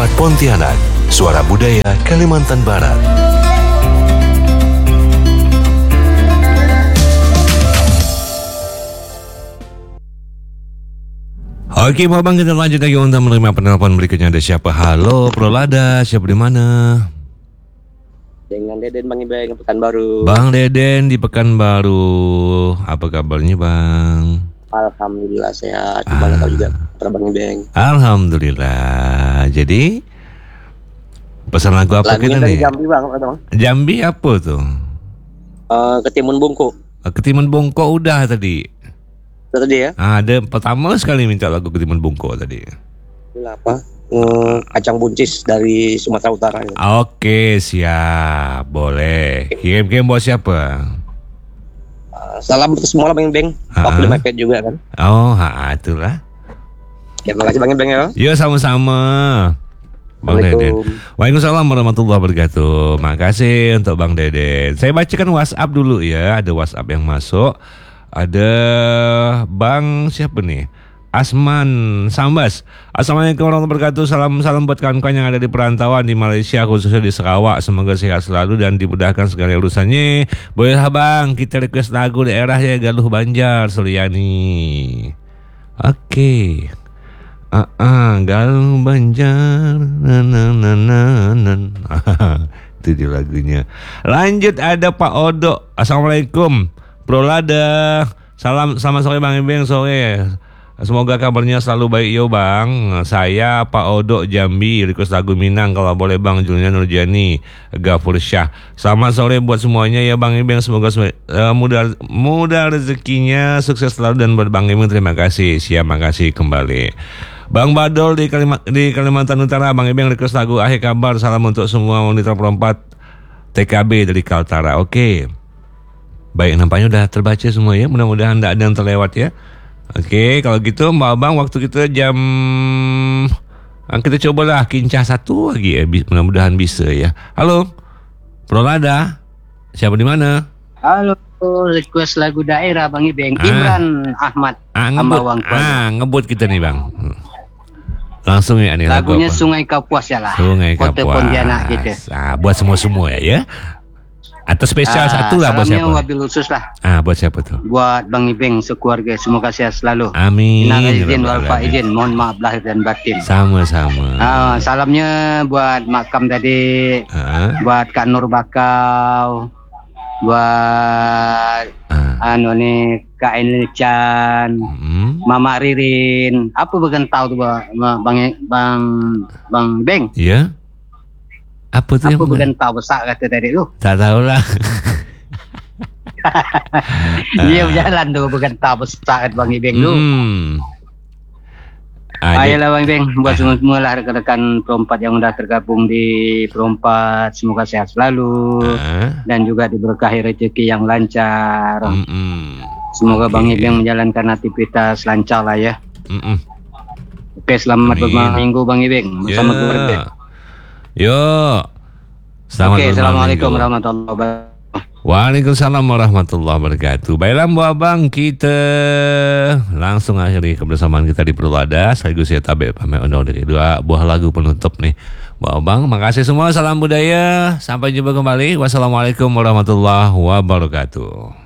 Pontianak, Suara Budaya Kalimantan Barat. Oke, Abang, kita lanjut lagi untuk menerima penelpon berikutnya. Ada siapa? Halo, Prolada, siapa di mana? Dengan Deden Bang Ibeng Pekanbaru. Bang Deden di Pekanbaru. Apa kabarnya, Bang? Alhamdulillah sehat. Bang tahu juga Bang Ibeng. Alhamdulillah. Jadi pesan lagu apa kita nih? Jambi, Bang. Jambi apa tuh? Ketimun Bungku. Ketimun Bongko udah tadi. Tadi ya? Ada pertama sekali minta lagu Ketimun Bongko tadi. Apa? Kacang buncis dari Sumatera Utara. Ya. Oke, siap. Boleh. Kirim-kirim buat siapa? Salam untuk semua lah Bang Ibeng. Waktu di juga kan. Oh, itulah. Ya, terima kasih Bang Ibeng ya. Yuk, sama-sama. Bang Deden. Waalaikumsalam warahmatullahi wabarakatuh. Makasih untuk Bang Deden. Saya bacakan WhatsApp dulu ya. Ada WhatsApp yang masuk. Ada Bang siapa nih? Asman Sambas. Assalamualaikum warahmatullahi wabarakatuh. Salam buat kawan-kawan yang ada di perantauan di Malaysia, khususnya di Sarawak. Semoga sehat selalu dan dimudahkan segala urusannya. Bolehlah Bang, kita request lagu daerah ya, Galuh Banjar Suryani. Oke. Galuh Banjar. Itu dia lagunya. Lanjut ada Pak Odo. Assalamualaikum. Prolada, salam selamat sore Bang Ibeng, sore. Semoga kabarnya selalu baik yo Bang. Saya Pak Odo Jambi, request lagu Minang kalau boleh Bang, Julian Nurjani, Ghafur Syah. Selamat sore buat semuanya ya Bang Ibeng, semoga mudah rezekinya, sukses selalu dan buat Bang Ibeng terima kasih. Siap, makasih kembali. Bang Badol di Kalimantan Utara, Bang Ibeng request lagu Akhir Kabar. Salam untuk semua wanita perempat TKB dari Kaltara. Oke. Baik, nampaknya udah terbaca semua ya. Mudah-mudahan tidak ada yang terlewat ya. Oke, kalau gitu Mbak Abang, waktu kita jam, kita cobalah kincah satu lagi ya. Mudah-mudahan bisa ya. Halo, Prolada, siapa di mana? Halo, request lagu daerah Bang Ibeng. Imran Ahmad. Ngebut kita nih Bang. Langsung ya nih lagunya lagu apa? Sungai Kapuas ya lah. Sungai Kapuas. Kota Pontianak gitu. Buat semua ya. Atau spesial satu lah buat siapa? Salamnya wabil khusus lah. Buat siapa tuh? Buat Bang Ibeng sekeluarga, semoga sehat selalu. Amin. Minal izin wal faizin, mohon maaf lahir dan batin. Sama-sama. Salamnya buat makam tadi, buat Kak Nur Bakau, buat Kak Enil Chan, Mama Ririn. Apa bukan tahu tuh Bang Beng? Iya. Apa tuh? Apa bukan tahu besar kata tadi tu? Tak tahulah. Dia berjalan tu bukan tahu besar kata Bang Ibeng tu. Ayolah Bang Ibeng, buat semua lah rekan-rekan perempat yang sudah tergabung di perempat, semoga sehat selalu dan juga diberkahi rezeki yang lancar. Semoga Bang Ibeng menjalankan aktivitas lancar lah ya. Oke, selamat berminggu Bang Ibeng bersama keluarga. Yuk. Assalamualaikum warahmatullahi wabarakatuh. Waalaikumsalam warahmatullahi wabarakatuh. Baiklah Bu Abang, kita langsung akhiri kebersamaan kita di Prolada. Sekaligus saya tabik pamit undur diri. Dua buah lagu penutup nih Bu Abang. Makasih semua, salam budaya. Sampai jumpa kembali. Wassalamualaikum warahmatullahi wabarakatuh.